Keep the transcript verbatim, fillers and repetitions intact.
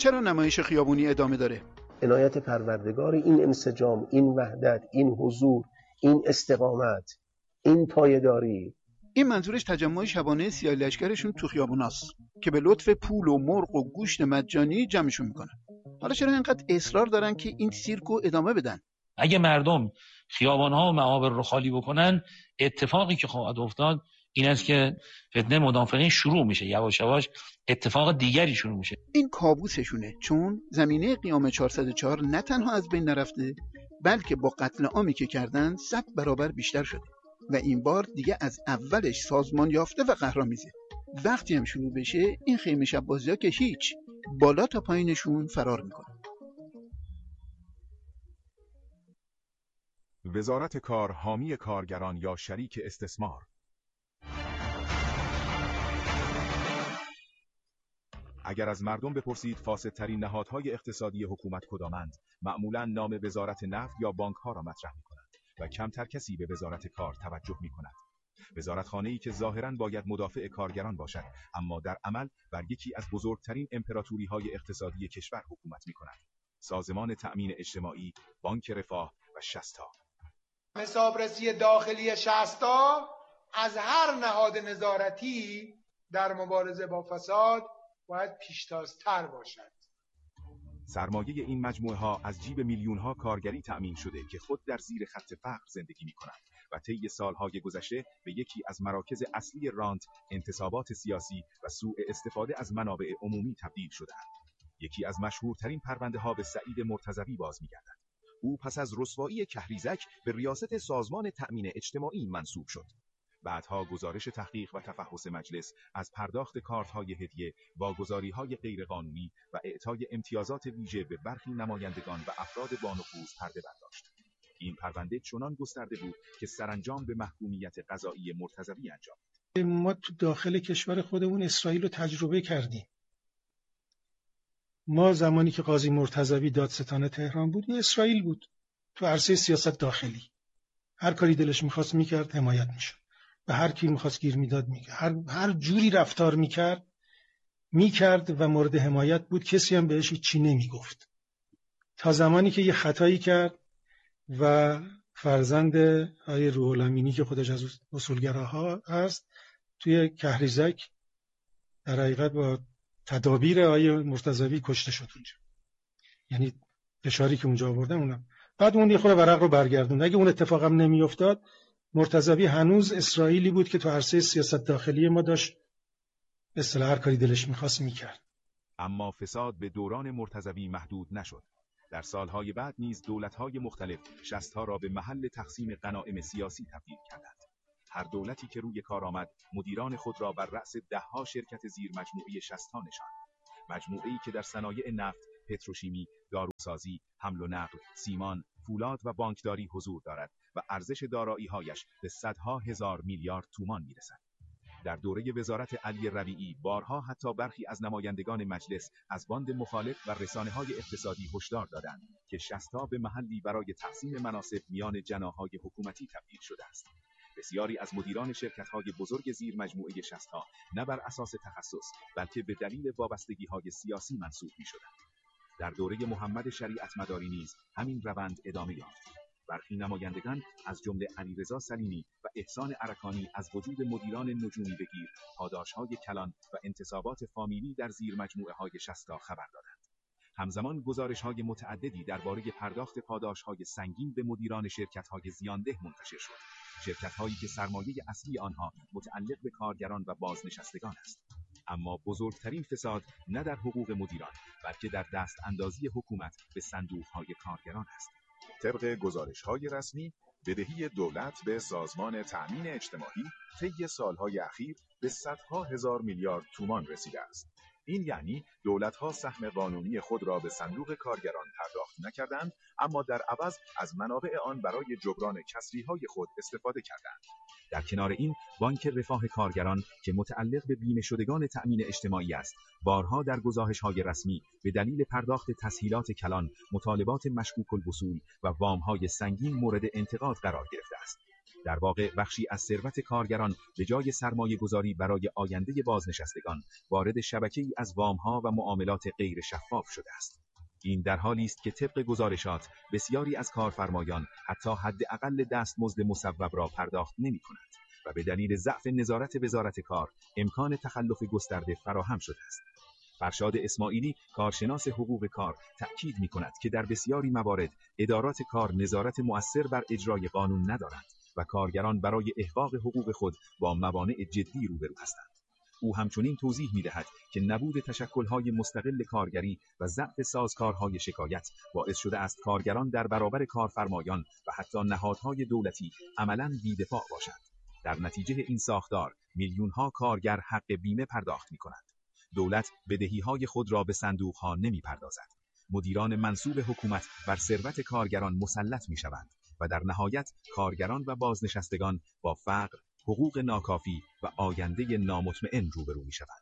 چرا نمایش خیابونی ادامه داره؟ عنایت پروردگار این انسجام، این وحدت، این حضور، این استقامت، این پایداری. این منظورش تجمع شبانه سیاه لشکرشون تو خیابوناست که به لطف پول و مرغ و گوشت مجانی جمعشون میکنن. حالا چرا اینقدر اصرار دارن که این سیرکو ادامه بدن؟ اگه مردم خیابان‌ها و معابر رو خالی بکنن، اتفاقی که خواهد افتاد این است که فتنه مدافعین شروع میشه، یواش یواش اتفاق دیگری شروع میشه. این کابوسشونه، چون زمینه قیام چهارصد و چهار نه تنها از بین نرفته، بلکه با قتل عامی که کردن صد برابر بیشتر شده و این بار دیگه از اولش سازمان یافته و قهرآمیزه. وقتی هم شروع بشه این خیمه شب بازی‌ها که هیچ، بالا تا پایینشون فرار میکنه. وزارت کار حامی کارگران یا شریک استثمار. اگر از مردم بپرسید فاسدترین نهادهای اقتصادی حکومت کدامند، معمولاً نام وزارت نفت یا بانک‌ها را مطرح می‌کنند و کمتر کسی به وزارت کار توجه می‌کند. وزارتخانه‌ای که ظاهراً باید مدافع کارگران باشد، اما در عمل بر یکی از بزرگترین امپراتوری‌های اقتصادی کشور حکومت می‌کند. سازمان تأمین اجتماعی، بانک رفاه و شستا. حسابرسی داخلی شستا از هر نهاد نظارتی در مبارزه با فساد باید پیشتازتر باشد. سرمایه این مجموعه ها از جیب میلیون ها کارگری تأمین شده که خود در زیر خط فقر زندگی می کنند و طی سالهای گذشته به یکی از مراکز اصلی رانت، انتصابات سیاسی و سوء استفاده از منابع عمومی تبدیل شدند. یکی از مشهورترین پرونده ها به سعید مرتضوی باز می گردد. او پس از رسوایی کهریزک به ریاست سازمان تأمین اجتماعی منصوب شد. بعدها گزارش تحقیق و تفحص مجلس از پرداخت کارت‌های هدیه، واگذاری‌های غیرقانونی و اعطای امتیازات ویژه به برخی نمایندگان و افراد بانفوذ پرده برداشت. این پرونده چنان گسترده بود که سرانجام به محکومیت قضایی مرتضوی انجام داد. ما تو داخل کشور خودمون اسرائیل رو تجربه کردیم. ما زمانی که قاضی مرتضوی دادستان تهران بود، این اسرائیل بود. تو عرصه سیاست داخلی هر کاری دلش می‌خواست می‌کرد، حمایت می‌شد. به هر کی می‌خواست گیر میداد می‌کرد. هر هر جوری رفتار می‌کرد می‌کرد و مورد حمایت بود. کسی هم بهش چی نمی‌گفت. تا زمانی که یه خطایی کرد و فرزند آقای روح الامینی که خودش از اصولگراها هست توی کهریزک در حقیقت با تدابیر آقای مرتضوی کشته شد اونجا. یعنی فشاری که اونجا آوردن اونم. بعد اون یه خورده ورق رو برگردوند. اگه اون اتفاق هم نمی‌افتاد، مرتضوی هنوز اسرائیلی بود که تو عرصه سیاست داخلی ما داشت به اصطلاح هر کاری دلش می‌خواست می‌کرد. اما فساد به دوران مرتضوی محدود نشد. در سالهای بعد نیز دولت‌های مختلف شست‌ها را به محل تقسیم غنایم سیاسی تبدیل کردند. هر دولتی که روی کار آمد، مدیران خود را بر رأس ده‌ها شرکت زیر مجموعه شست‌ها نشاند. مجموعه‌ای که در صنایع نفت، پتروشیمی، داروسازی، حمل و نقل، سیمان، فولاد و بانکداری حضور دارد و ارزش دارایی‌هایش به صدها هزار میلیارد تومان می‌رسد. در دوره وزارت علی ربیعی بارها حتی برخی از نمایندگان مجلس از باند مخالف و رسانه‌های اقتصادی هشدار دادند که شست‌ها به محلی برای تقسیم مناصب میان جناح‌های حکومتی تبدیل شده است. بسیاری از مدیران شرکت‌های بزرگ زیر مجموعه شست‌ها نه بر اساس تخصص بلکه به دلیل وابستگی‌های سیاسی منصوب می‌شدند. در دوره محمد شریعت مداری نیز همین روند ادامه یافت. برخی نمایندگان از جمله علیرضا سلیمی و احسان ارکانی از وجود مدیران نجومی بگیر، پاداش‌های کلان و انتصابات فامیلی در زیر مجموعه‌های شستا خبر دادند. همزمان گزارش‌های متعددی درباره پرداخت پاداش‌های سنگین به مدیران شرکت‌های زیانده منتشر شد. شرکت‌هایی که سرمایه اصلی آنها متعلق به کارگران و بازنشستگان است. اما بزرگترین فساد نه در حقوق مدیران بلکه در دست اندازی حکومت به صندوق‌های کارگران است. طبق گزارش‌های رسمی، بدهی دولت به سازمان تأمین اجتماعی طی سالهای اخیر به صدها هزار میلیارد تومان رسیده است. این یعنی دولت‌ها سهم قانونی خود را به صندوق کارگران پرداخت نکردند، اما در عوض از منابع آن برای جبران کسری‌های خود استفاده کردند. در کنار این، بانک رفاه کارگران که متعلق به بیمه شدگان تأمین اجتماعی است، بارها در گزارش‌های رسمی به دلیل پرداخت تسهیلات کلان، مطالبات مشکوک الوصول و وام‌های سنگین مورد انتقاد قرار گرفته است. در واقع بخشی از ثروت کارگران به جای سرمایه گذاری برای آینده بازنشستگان وارد شبکه‌ای از وام‌ها و معاملات غیر شفاف شده است. این در حالی است که طبق گزارشات بسیاری از کارفرمایان حتی حداقل دستمزد مصوب را پرداخت نمی‌کنند و به دلیل ضعف نظارت وزارت کار امکان تخلف گسترده فراهم شده است. فرشاد اسماعیلی کارشناس حقوق کار تأکید می‌کند که در بسیاری موارد ادارات کار نظارت مؤثر بر اجرای قانون ندارند و کارگران برای احقاق حقوق خود با موانع جدی روبرو هستند. او همچنین توضیح می‌دهد که نبود تشکل‌های مستقل کارگری و ضعف سازکارهای شکایت باعث شده است کارگران در برابر کارفرمایان و حتی نهادهای دولتی عملاً بی‌دفاع باشند. در نتیجه این ساختار میلیون‌ها کارگر حق بیمه پرداخت می‌کنند. دولت بدهی‌های خود را به صندوق‌ها نمی‌پردازد. مدیران منصوب حکومت بر ثروت کارگران مسلط می‌شوند و در نهایت کارگران و بازنشستگان با فقر، حقوق ناکافی و آینده نامطمئن روبرو می‌شوند.